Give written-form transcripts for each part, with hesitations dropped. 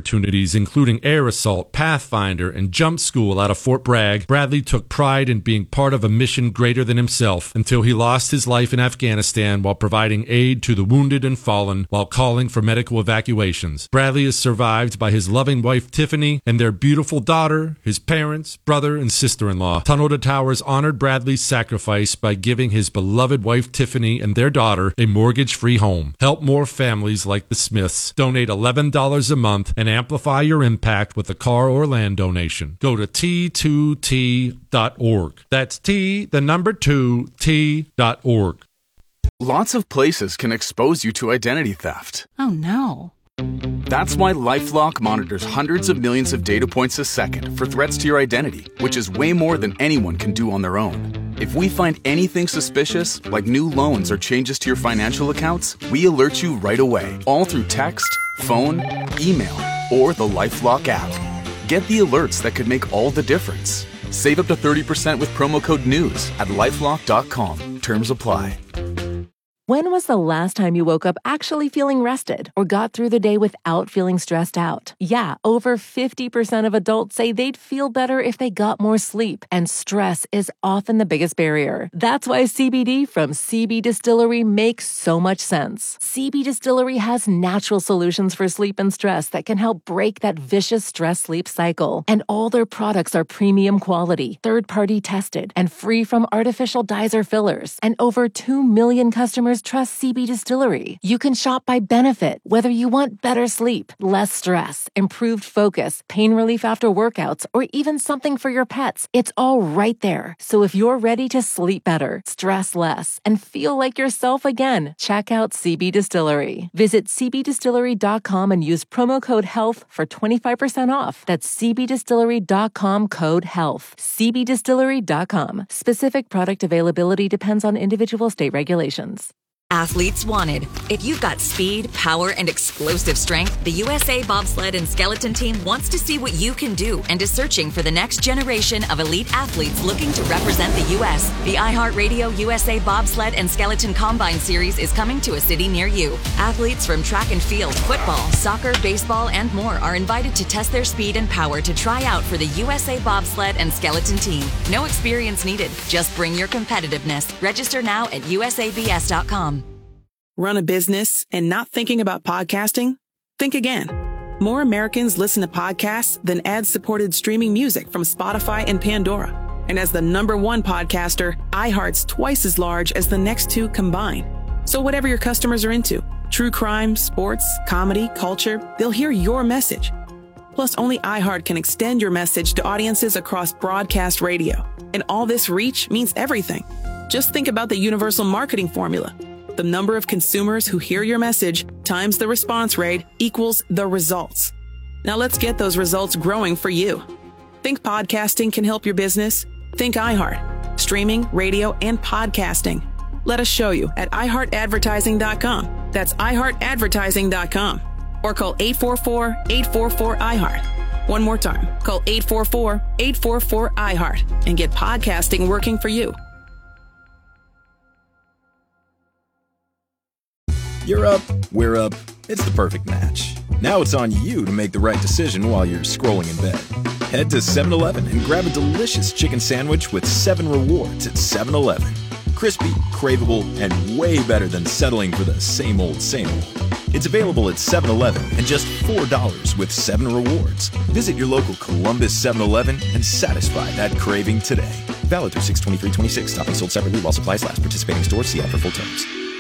opportunities, including air assault, Pathfinder, and jump school out of Fort Bragg, Bradley took pride in being part of a mission greater than himself until he lost his life in Afghanistan while providing aid to the wounded and fallen while calling for medical evacuations. Bradley is survived by his loving wife Tiffany and their beautiful daughter, his parents, brother, and sister-in-law. Tunnel to Towers honored Bradley's sacrifice by giving his beloved wife Tiffany and their daughter a mortgage-free home. Help more families like the Smiths. Donate $11 a month and amplify your impact with a car or land donation. Go to T2T.org. That's T2T.org. Lots of places can expose you to identity theft. Oh, no. That's why LifeLock monitors hundreds of millions of data points a second for threats to your identity, which is way more than anyone can do on their own. If we find anything suspicious, like new loans or changes to your financial accounts, we alert you right away, all through text, phone, email, or the LifeLock app. Get the alerts that could make all the difference. Save up to 30% with promo code NEWS at LifeLock.com. Terms apply. When was the last time you woke up actually feeling rested or got through the day without feeling stressed out? Yeah, over 50% of adults say they'd feel better if they got more sleep, and stress is often the biggest barrier. That's why CBD from CB Distillery makes so much sense. CB Distillery has natural solutions for sleep and stress that can help break that vicious stress-sleep cycle. And all their products are premium quality, third-party tested, and free from artificial dyes or fillers. And over 2 million customers trust CB Distillery. You can shop by benefit, whether you want better sleep, less stress, improved focus, pain relief after workouts, or even something for your pets. It's all right there. So if you're ready to sleep better, stress less, and feel like yourself again, check out CB Distillery. Visit cbdistillery.com and use promo code HEALTH for 25% off. That's cbdistillery.com code HEALTH. cbdistillery.com. Specific product availability depends on individual state regulations. Athletes wanted. If you've got speed, power, and explosive strength, the USA Bobsled and Skeleton Team wants to see what you can do and is searching for the next generation of elite athletes looking to represent the U.S. The iHeartRadio USA Bobsled and Skeleton Combine Series is coming to a city near you. Athletes from track and field, football, soccer, baseball, and more are invited to test their speed and power to try out for the USA Bobsled and Skeleton Team. No experience needed. Just bring your competitiveness. Register now at usabs.com. Run a business and not thinking about podcasting? Think again. More Americans listen to podcasts than ad-supported streaming music from Spotify and Pandora. And as the #1 podcaster, iHeart's twice as large as the next two combined. So whatever your customers are into, true crime, sports, comedy, culture, they'll hear your message. Plus, only iHeart can extend your message to audiences across broadcast radio. And all this reach means everything. Just think about the universal marketing formula. The number of consumers who hear your message times the response rate equals the results. Now let's get those results growing for you. Think podcasting can help your business? Think iHeart. Streaming, radio, and podcasting. Let us show you at iHeartAdvertising.com. That's iHeartAdvertising.com. Or call 844-844-iHeart. One more time. Call 844-844-iHeart and get podcasting working for you. You're up, we're up, it's the perfect match. Now it's on you to make the right decision while you're scrolling in bed. Head to 7-Eleven and grab a delicious chicken sandwich with 7 rewards at 7-Eleven. Crispy, craveable, and way better than settling for the same old, same old. It's available at 7-Eleven and just $4 with 7 rewards. Visit your local Columbus 7-Eleven and satisfy that craving today. Valid through 6/23/26. Stopping sold separately while supplies last. Participating stores, see ad for full terms.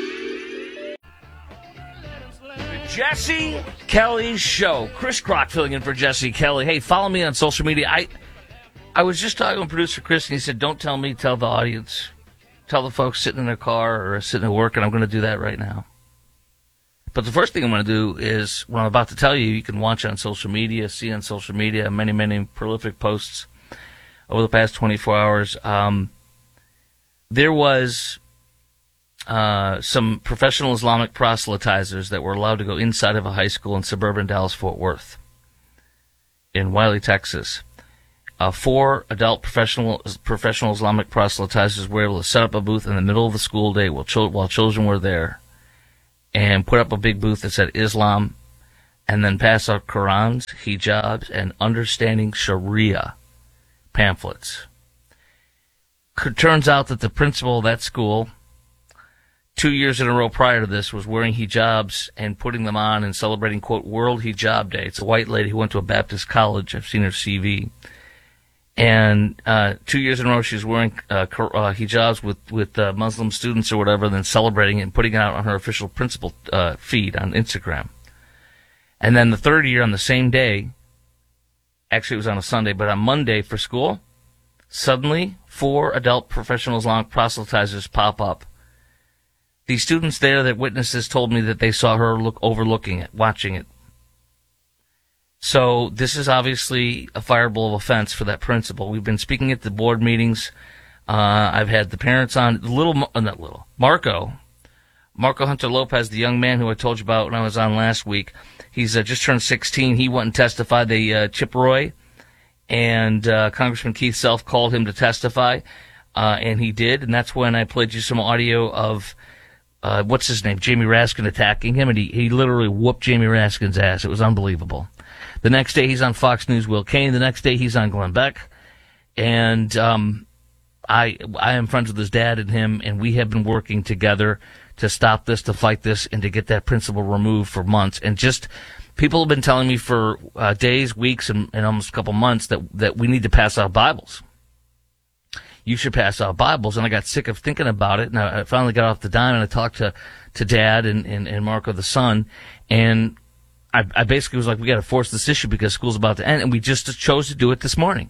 Jesse Kelly's show. Chris Crock filling in for Jesse Kelly. Hey, follow me on social media. I was just talking to producer Chris, and he said, don't tell me, tell the audience. Tell the folks sitting in their car or sitting at work, and I'm going to do that right now. But the first thing I'm going to do is, what I'm about to tell you, you can watch on social media, see on social media, many, many prolific posts over the past 24 hours. There was some professional Islamic proselytizers that were allowed to go inside of a high school in suburban Dallas-Fort Worth in Wiley, Texas. 4 adult professional Islamic proselytizers were able to set up a booth in the middle of the school day while children were there and put up a big booth that said Islam and then pass out Qurans, hijabs, and understanding Sharia pamphlets. Turns out that the principal of that school, 2 years in a row prior to this, was wearing hijabs and putting them on and celebrating, quote, World Hijab Day. It's a white lady who went to a Baptist college. I've seen her CV. And 2 years in a row, she's wearing hijabs with Muslim students or whatever, and then celebrating it and putting it out on her official principal feed on Instagram. And then the third year on the same day, actually it was on a Sunday, but on Monday for school, suddenly 4 adult professional Islamic proselytizers pop up. The students there that witnessed this told me that they saw her overlooking it, watching it. So this is obviously a fireable offense for that principal. We've been speaking at the board meetings. I've had the parents on. Marco Hunter Lopez, the young man who I told you about when I was on last week. He's just turned 16. He went and testified. Chip Roy and Congressman Keith Self called him to testify, and he did. And that's when I played you some audio of what's his name, Jamie Raskin, attacking him, and he literally whooped Jamie Raskin's ass. It was unbelievable. The next day he's on Fox News' Will Cain. The next day he's on Glenn Beck. And I am friends with his dad and him, and we have been working together to stop this, to fight this, and to get that principal removed for months. And just people have been telling me for days, weeks, and almost a couple months that we need to pass out Bibles. You should pass out Bibles. And I got sick of thinking about it, and I finally got off the dime, and I talked to Dad and Marco, the son, and I basically was like, we got to force this issue because school's about to end, and we just chose to do it this morning.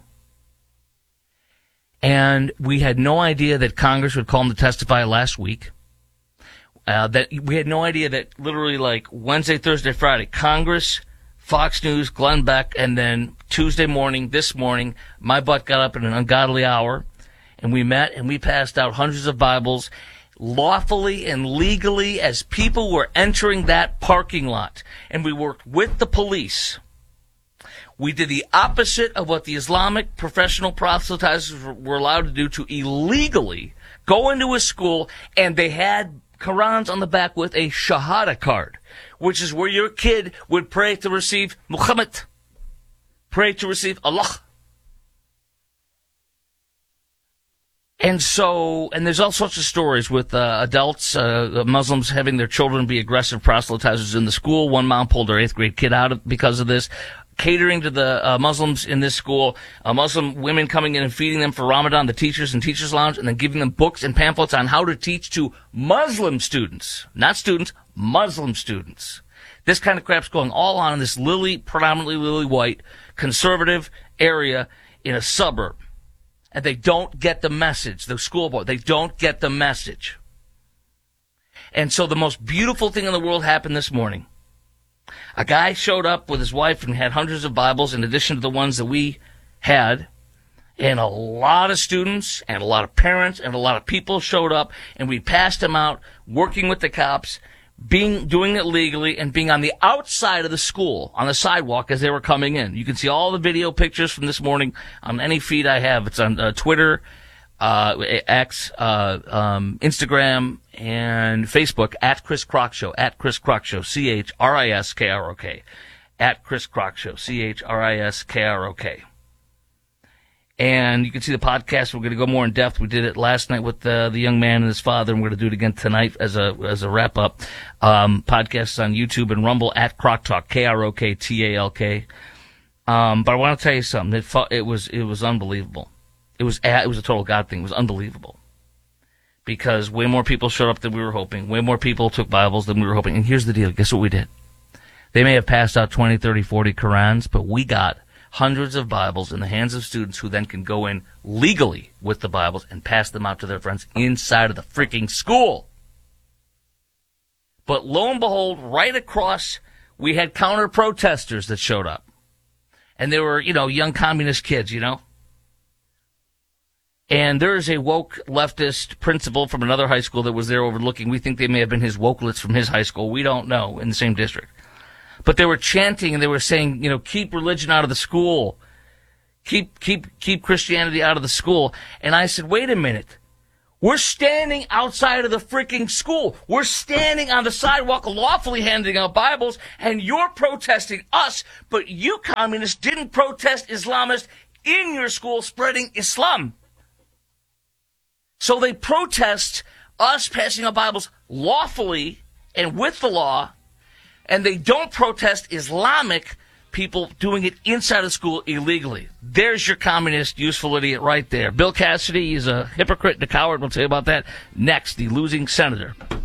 And we had no idea that Congress would call him to testify last week. That we had no idea that literally like Wednesday, Thursday, Friday, Congress, Fox News, Glenn Beck, and then Tuesday morning, this morning, my butt got up in an ungodly hour, and we met and we passed out hundreds of Bibles lawfully and legally as people were entering that parking lot. And we worked with the police. We did the opposite of what the Islamic professional proselytizers were allowed to do, to illegally go into a school, and they had Qurans on the back with a Shahada card, which is where your kid would pray to receive Muhammad, pray to receive Allah. And there's all sorts of stories with adults, Muslims having their children be aggressive proselytizers in the school. One mom pulled her 8th grade kid out because of this. Catering to the Muslims in this school, Muslim women coming in and feeding them for Ramadan, the teachers and teachers lounge, and then giving them books and pamphlets on how to teach to Muslim students, not students, Muslim students. This kind of crap's going all on in this predominantly lily white, conservative area in a suburb. And they don't get the message, the school board, they don't get the message. And so the most beautiful thing in the world happened this morning. A guy showed up with his wife and had hundreds of Bibles in addition to the ones that we had. And a lot of students and a lot of parents and a lot of people showed up, and we passed them out, working with the cops, doing it legally, and being on the outside of the school, on the sidewalk as they were coming in. You can see all the video pictures from this morning on any feed I have. It's on Twitter, X, Instagram, and Facebook at Chris Crock Show, at Chris Crock Show, CHRISKROK, at Chris Crock Show, CHRISKROK. And you can see the podcast. We're going to go more in depth. We did it last night with the young man and his father, and we're going to do it again tonight as a wrap up. Podcasts on YouTube and Rumble at Crock Talk, KROKTALK. But I want to tell you something. It was unbelievable. It was a total God thing. It was unbelievable because way more people showed up than we were hoping. Way more people took Bibles than we were hoping. And here's the deal. Guess what we did? They may have passed out 20, 30, 40 Qurans, but we got hundreds of Bibles in the hands of students who then can go in legally with the Bibles and pass them out to their friends inside of the freaking school. But lo and behold, right across, we had counter-protesters that showed up. And they were, young communist kids, And there is a woke leftist principal from another high school that was there overlooking. We think they may have been his wokelets from his high school. We don't know, in the same district. But they were chanting and they were saying, keep religion out of the school. Keep Christianity out of the school. And I said, wait a minute. We're standing outside of the freaking school. We're standing on the sidewalk lawfully handing out Bibles, and you're protesting us, but you communists didn't protest Islamists in your school spreading Islam. So they protest us passing out Bibles lawfully and with the law, and they don't protest Islamic people doing it inside of school illegally. There's your communist useful idiot right there. Bill Cassidy is a hypocrite and a coward. We'll tell you about that next. The losing senator.